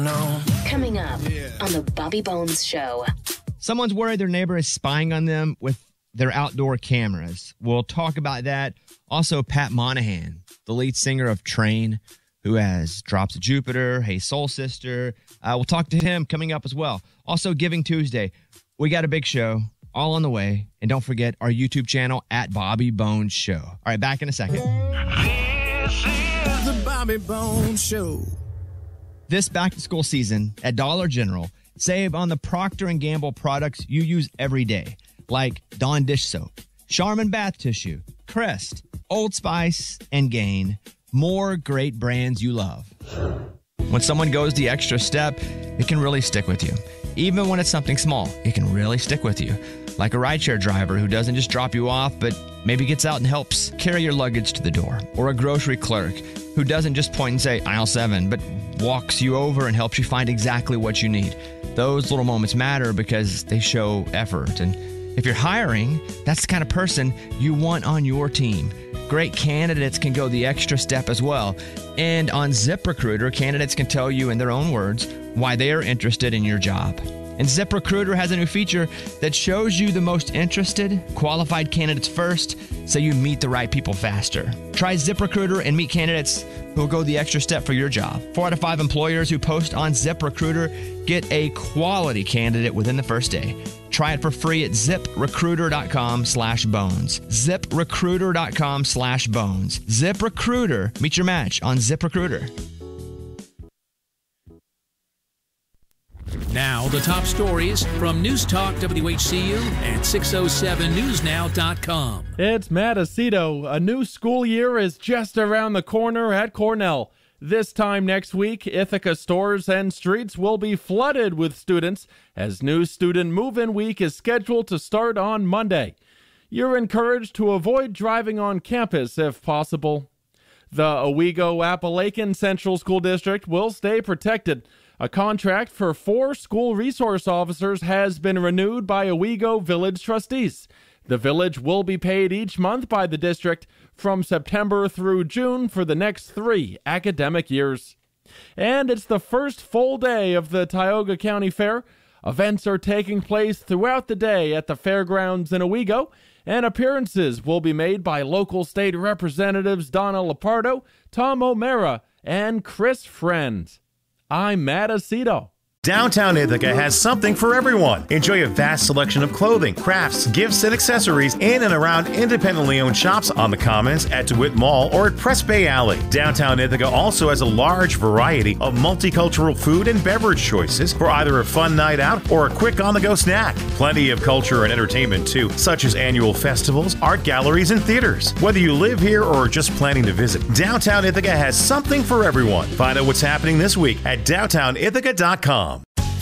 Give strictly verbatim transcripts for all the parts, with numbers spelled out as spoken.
No. Coming up yeah. on the Bobby Bones Show. Someone's worried their neighbor is spying on them with their outdoor cameras. We'll talk about that. Also, Pat Monahan, the lead singer of Train, who has Drops of Jupiter, Hey Soul Sister. Uh, we'll talk to him coming up as well. Also, Giving Tuesday. We got a big show all on the way. And don't forget our YouTube channel at Bobby Bones Show. All right, back in a second. This is the Bobby Bones Show. This back-to-school season at Dollar General, save on the Procter and Gamble products you use every day, like Dawn dish soap, Charmin bath tissue, Crest, Old Spice, and Gain. More great brands you love. When someone goes the extra step, it can really stick with you. Even when it's something small, it can really stick with you. Like a rideshare driver who doesn't just drop you off, but maybe gets out and helps carry your luggage to the door. Or a grocery clerk who doesn't just point and say, aisle seven, but walks you over and helps you find exactly what you need. Those little moments matter because they show effort. And if you're hiring, that's the kind of person you want on your team. Great candidates can go the extra step as well. And on ZipRecruiter, candidates can tell you in their own words why they are interested in your job. And ZipRecruiter has a new feature that shows you the most interested, qualified candidates first, so you meet the right people faster. Try ZipRecruiter and meet candidates who will go the extra step for your job. Four out of five employers who post on ZipRecruiter get a quality candidate within the first day. Try it for free at ZipRecruiter.com slash bones. ZipRecruiter.com slash bones. ZipRecruiter. Meet your match on ZipRecruiter. Now, the top stories from News Talk W H C U and six oh seven news now dot com. It's Matt Aceto. A new school year is just around the corner at Cornell. This time next week, Ithaca stores and streets will be flooded with students as new student move-in week is scheduled to start on Monday. You're encouraged to avoid driving on campus if possible. The Owego-Appalachian Central School District will stay protected. A contract for four school resource officers has been renewed by Owego Village trustees. The village will be paid each month by the district from September through June for the next three academic years. And it's the first full day of the Tioga County Fair. Events are taking place throughout the day at the fairgrounds in Owego, and appearances will be made by local state representatives Donna Lepardo, Tom O'Mara, and Chris Friend. I'm Matt Aceto. Downtown Ithaca has something for everyone. Enjoy a vast selection of clothing, crafts, gifts, and accessories in and around independently owned shops on the Commons, at DeWitt Mall, or at Press Bay Alley. Downtown Ithaca also has a large variety of multicultural food and beverage choices for either a fun night out or a quick on-the-go snack. Plenty of culture and entertainment, too, such as annual festivals, art galleries, and theaters. Whether you live here or are just planning to visit, Downtown Ithaca has something for everyone. Find out what's happening this week at downtown ithaca dot com.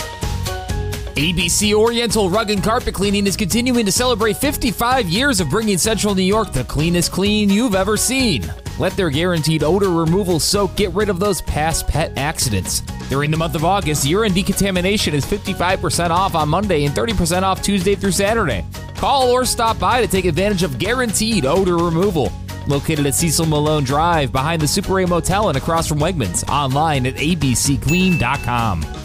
A B C Oriental Rug and Carpet Cleaning is continuing to celebrate fifty-five years of bringing Central New York the cleanest clean you've ever seen. Let their guaranteed odor removal soak get rid of those past pet accidents. During the month of August, urine decontamination is fifty-five percent off on Monday and thirty percent off Tuesday through Saturday. Call or stop by to take advantage of guaranteed odor removal. Located at Cecil Malone Drive behind the Super A Motel and across from Wegmans. Online at a b c clean dot com.